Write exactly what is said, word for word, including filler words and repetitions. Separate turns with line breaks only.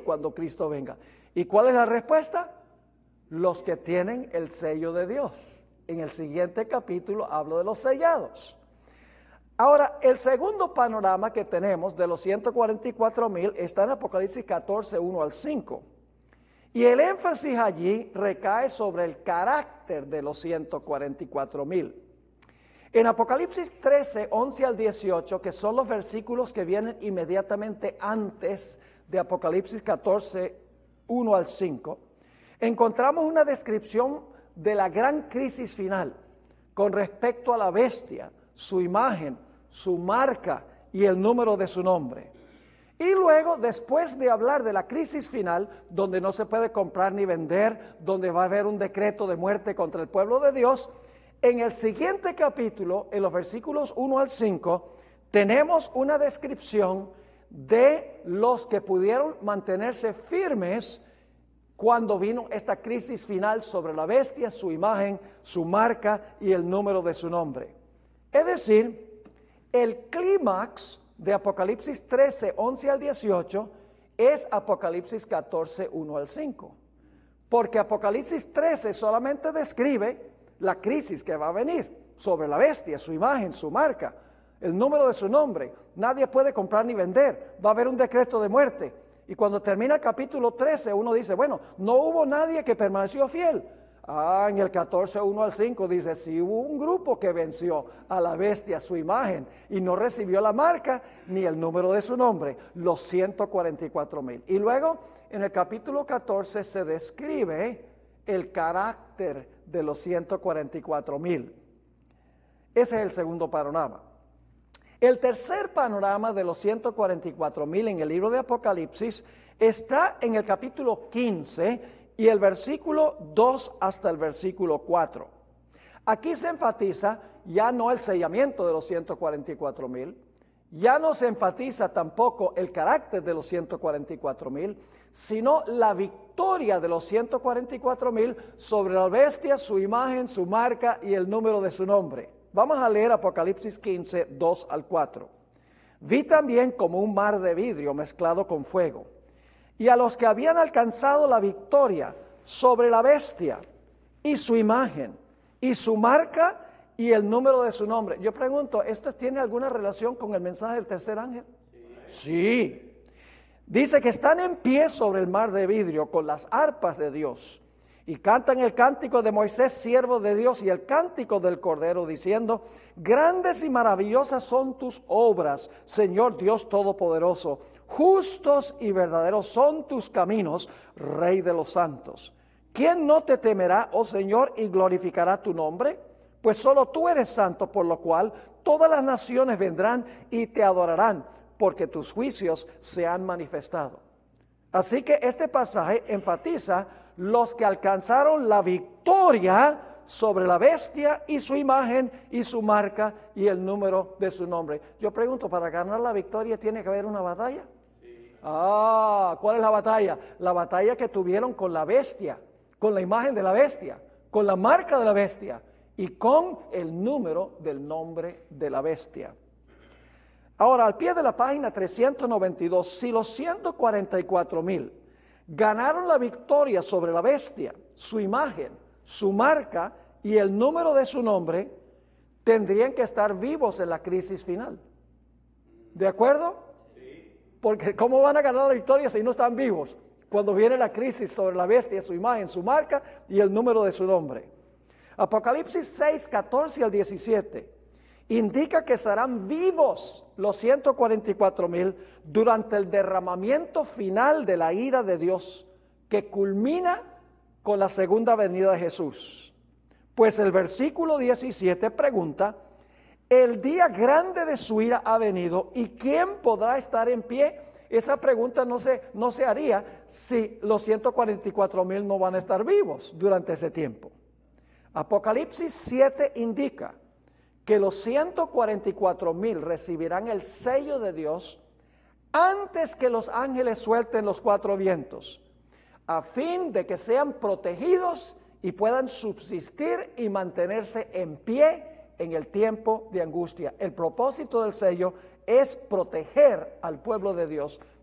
cuando Cristo venga. ¿Y cuál es la respuesta? Los que tienen el sello de Dios. En el siguiente capítulo hablo de los sellados. Ahora, el segundo panorama que tenemos de los ciento cuarenta y cuatro mil está en Apocalipsis catorce, uno al cinco. Y el énfasis allí recae sobre el carácter de los ciento cuarenta y cuatro mil. En Apocalipsis trece, once al dieciocho, que son los versículos que vienen inmediatamente antes de Apocalipsis catorce, uno al cinco, encontramos una descripción de la gran crisis final con respecto a la bestia, su imagen, su marca y el número de su nombre. Y luego, después de hablar de la crisis final, donde no se puede comprar ni vender, donde va a haber un decreto de muerte contra el pueblo de Dios, en el siguiente capítulo, en los versículos uno al cinco, tenemos una descripción de los que pudieron mantenerse firmes cuando vino esta crisis final sobre la bestia, su imagen, su marca y el número de su nombre. Es decir, el clímax de Apocalipsis trece, once al dieciocho es Apocalipsis catorce, uno al cinco. Porque Apocalipsis trece solamente describe la crisis que va a venir sobre la bestia, su imagen, su marca, el número de su nombre. Nadie puede comprar ni vender. Va a haber un decreto de muerte. Y cuando termina el capítulo trece, uno dice, bueno, no hubo nadie que permaneció fiel. Ah, en el catorce, uno al cinco dice, sí hubo un grupo que venció a la bestia, su imagen, y no recibió la marca ni el número de su nombre, los ciento cuarenta y cuatro mil. Y luego, en el capítulo catorce se describe el carácter de los ciento cuarenta y cuatro mil. Ese es el segundo panorama. El tercer panorama de los ciento cuarenta y cuatro mil en el libro de Apocalipsis está en el capítulo quince y el versículo dos hasta el versículo cuatro. Aquí se enfatiza ya no el sellamiento de los ciento cuarenta y cuatro mil, ya no se enfatiza tampoco el carácter de los ciento cuarenta y cuatro mil, sino la victoria de los ciento cuarenta y cuatro mil sobre la bestia, su imagen, su marca y el número de su nombre. Vamos a leer Apocalipsis quince, dos al cuatro. Vi también como un mar de vidrio mezclado con fuego, y a los que habían alcanzado la victoria sobre la bestia y su imagen y su marca y el número de su nombre. Yo pregunto, ¿esto tiene alguna relación con el mensaje del tercer ángel? Sí. Sí. Dice que están en pie sobre el mar de vidrio con las arpas de Dios y cantan el cántico de Moisés, siervo de Dios, y el cántico del Cordero, diciendo, grandes y maravillosas son tus obras, Señor Dios Todopoderoso. Justos y verdaderos son tus caminos, Rey de los santos. ¿Quién no te temerá, oh Señor, y glorificará tu nombre? Pues solo tú eres santo, por lo cual todas las naciones vendrán y te adorarán, porque tus juicios se han manifestado. Así que este pasaje enfatiza los que alcanzaron la victoria sobre la bestia y su imagen y su marca y el número de su nombre. Yo pregunto, ¿para ganar la victoria tiene que haber una batalla? Sí. Ah, ¿cuál es la batalla? La batalla que tuvieron con la bestia, con la imagen de la bestia, con la marca de la bestia y con el número del nombre de la bestia. Ahora, al pie de la página trescientos noventa y dos, si los ciento cuarenta y cuatro mil ganaron la victoria sobre la bestia, su imagen, su marca y el número de su nombre, tendrían que estar vivos en la crisis final. ¿De acuerdo? Sí. Porque ¿cómo van a ganar la victoria si no están vivos? Cuando viene la crisis sobre la bestia, su imagen, su marca y el número de su nombre. Apocalipsis seis, catorce al diecisiete indica que estarán vivos los ciento cuarenta y cuatro mil durante el derramamiento final de la ira de Dios, que culmina con la segunda venida de Jesús. Pues el versículo diecisiete pregunta, el día grande de su ira ha venido, ¿y quién podrá estar en pie? Esa pregunta no se, no se haría si los ciento cuarenta y cuatro mil no van a estar vivos durante ese tiempo. Apocalipsis siete indica que los ciento cuarenta y cuatro mil recibirán el sello de Dios antes que los ángeles suelten los cuatro vientos, a fin de que sean protegidos y puedan subsistir y mantenerse en pie en el tiempo de angustia. El propósito del sello es proteger al pueblo de Dios